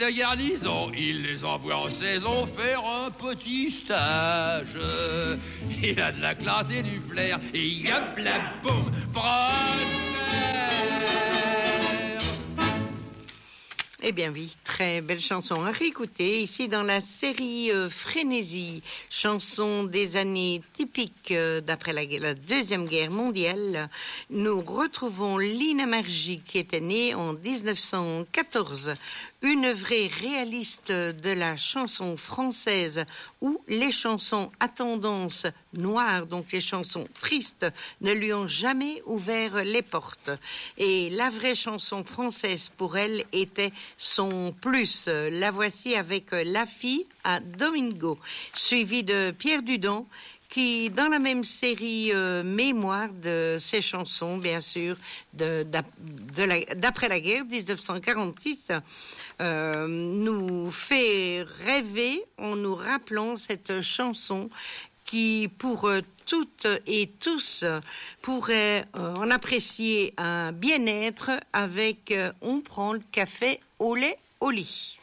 de garnison. Il les envoie en saison faire un petit stage. Il a de la classe et du flair. Et hop la boum, Eh bien oui, très belle chanson à réécouter ici dans la série Frénésie, chanson des années typiques d'après la Deuxième Guerre mondiale. Nous retrouvons Lina Margy qui était née en 1914, une vraie réaliste de la chanson française où les chansons à tendance noire, donc les chansons tristes, ne lui ont jamais ouvert les portes. Et la vraie chanson française pour elle était son plus. La voici avec La fille à Domingo, suivie de Pierre Dudon, qui, dans la même série mémoire de ses chansons, bien sûr, d'après la guerre, 1946, nous fait rêver en nous rappelant cette chanson qui, pour toutes et tous, pourrait en apprécier un bien-être avec On prend le café au lait au lit.